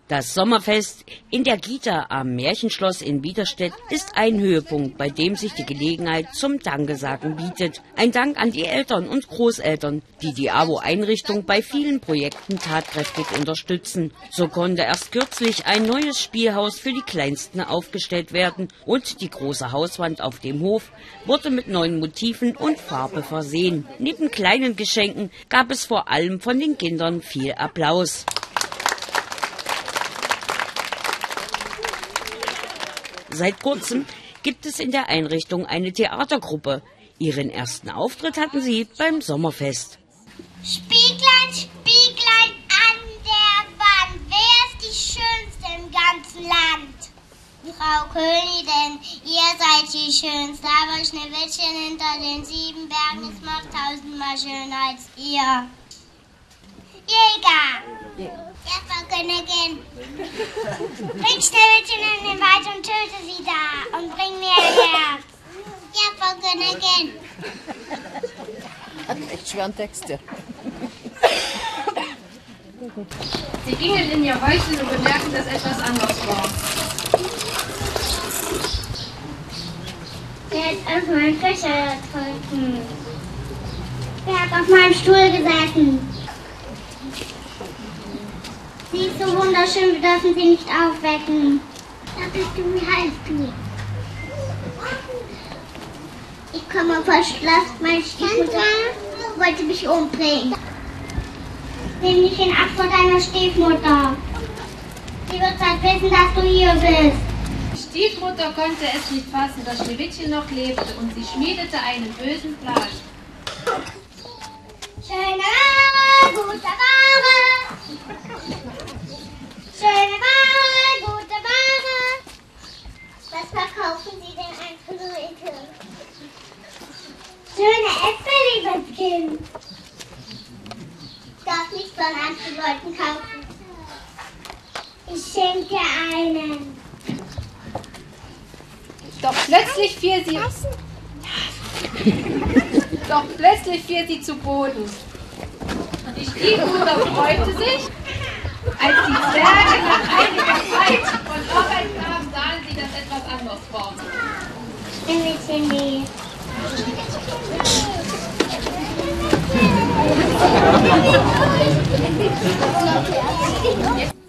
Das Sommerfest in der Kita am Märchenschloss in Biederstedt ist ein Höhepunkt, bei dem sich die Gelegenheit zum Dankesagen bietet. Ein Dank an die Eltern und Großeltern, die die AWO-Einrichtung bei vielen Projekten tatkräftig unterstützen. So konnte erst kürzlich ein neues Spielhaus für die Kleinsten aufgestellt werden und die große Hauswand auf dem Hof wurde mit neuen Motiven und Farbe versehen. Neben kleinen Geschenken gab es vor allem von den Kindern viel Applaus. Seit kurzem gibt es in der Einrichtung eine Theatergruppe. Ihren ersten Auftritt hatten sie beim Sommerfest. Spieglein, Spieglein an der Wand, wer ist die Schönste im ganzen Land? Frau Königin, ihr seid die Schönste, aber Schneewittchen hinter den 7 Bergen ist noch 1000-mal schöner als ihr. Jäger! Ja, Frau Königin. Bring Schneewittchen in den Wald und töte sie da und bring mir ein Herz. Ja, Frau Königin. Hat echt schweren Texte. Sie gingen in ihr Häuschen und bemerkten, dass etwas anders war. Wer ist auf meinem Fischer getrunken? Wer hat auf meinem Stuhl gesessen? Sie ist so wunderschön, wir dürfen sie nicht aufwecken. Wer bist du, wie heißt du? Ich komme vom Schloss, meine Stiefmutter wollte mich umbringen. Nimm dich in Acht vor deiner Stiefmutter. Sie wird bald wissen, dass du hier bist. Die Stiefmutter konnte es nicht fassen, dass Schneewittchen noch lebte, und sie schmiedete einen bösen Plan. Schöne Ware, gute Ware. Schöne Ware, gute Ware. Was verkaufen Sie denn an Leute? Schöne Äpfel, liebes Kind. Ich darf nicht von anderen Leuten kaufen. Ich schenke einen. Doch plötzlich fiel sie zu Boden. Die Stiefmutter freute sich. Als die Zwerge nach einiger Zeit von Arbeit kamen, sahen sie, dass etwas anders war. Schneewittchen lebt.